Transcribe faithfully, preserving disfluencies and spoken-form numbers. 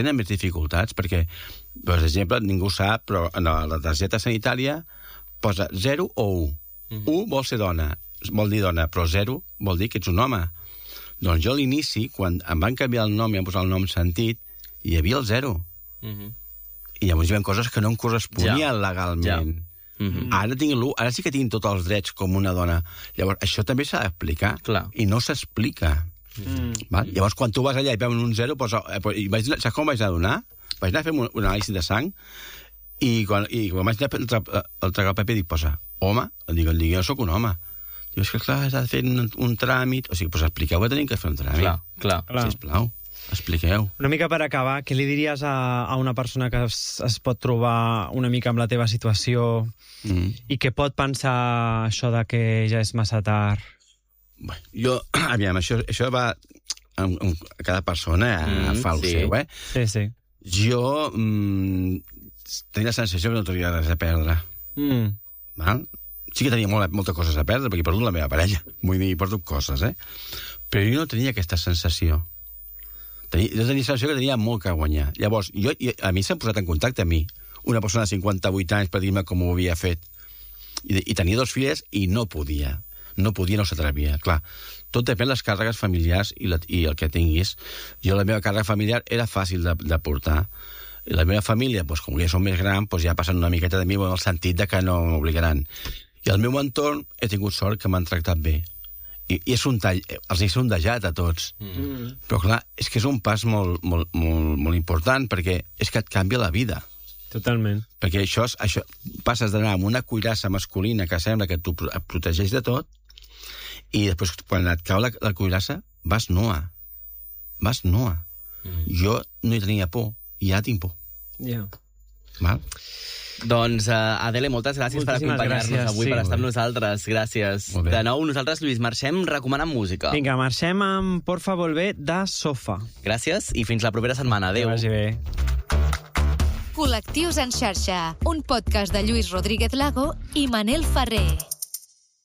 tenen més dificultats, perquè, per exemple, ningú sap, però en la targeta sanitària posa zero o u. Mm. u vol ser dona, vol dir dona, però zero vol dir que ets un home. Doncs jo a l'inici, quan em van canviar el nom i em posar el nom sentit, hi havia el zero. Mm-hmm. I llavors hi havia coses que no em corresponien ja. legalment. Ja. Mm-hmm. Ara tinc l'u, ara sí que tinc tots els drets com una dona. Llavors, això també s'ha d'explicar. Clar. I no s'explica. Mm. Val? Llavors, quan tu vas allà i veuen un zero, doncs, i vaig, saps com vaig anar a donar? Vaig anar a fer un, un anàlisi de sang i quan, i quan vaig anar a tragar el paper dic, posa, home? Dic, dic, jo soc un home. Diu, és que clar, has de fer un, un tràmit. O sigui, doncs expliqueu que tenim que fer un tràmit. Clar, clar. clar. Sisplau, expliqueu. Una mica per acabar, què li diries a, a una persona que es, es pot trobar una mica amb la teva situació mm. i que pot pensar això de que ja és massa tard? Bé, jo, aviam, això, això va... Amb, amb cada persona mm, fa el sí. seu, eh? Sí, sí. Jo mm, tenia la sensació que no tenia res a perdre. Mm. Val? Sí que tenia molt, moltes coses a perdre, perquè he perdut la meva parella. Vull dir, he perdut coses, eh? Però jo no tenia aquesta sensació. Tenia, jo tenia la sensació que tenia molt que guanyar. Llavors, jo, a mi s'han posat en contacte amb mi, una persona de cinquanta-vuit anys, per dir-me com ho havia fet. I, i tenia dos filles i no podia. No podia, no s'atrevia. Clar, tot depèn de les càrregues familiars i, la, i el que tinguis. Jo, la meva càrrega familiar era fàcil de, de portar. I la meva família, doncs, com ja són més grans, doncs ja passen una miqueta de mi en el sentit de que no m'obligaran. I al meu entorn he tingut sort que m'han tractat bé. I, i és un tall, els he sondejat a tots. Mm. Però clar, és que és un pas molt, molt, molt, molt important, perquè és que et canvia la vida. Totalment. Perquè això, això passes d'anar amb una cuirassa masculina que sembla que tu et protegeix de tot, i després, quan et cau la, la cuirassa, vas nua. Vas nua. Mm. Jo no hi tenia por, i ja tinc por. Ja. Yeah. Val? Doncs, uh, Adele, moltes gràcies Moltíssimes per acompanyar-nos avui, sí, per estar amb nosaltres. Gràcies. De nou, nosaltres, Lluís, marxem recomanant música. Vinga, marxem amb Porfa Volver de Sofa. Gràcies i fins la propera setmana. Adéu. Que vagi bé. Col·lectius en xarxa, un podcast de Lluís Rodríguez Lago i Manel Ferrer.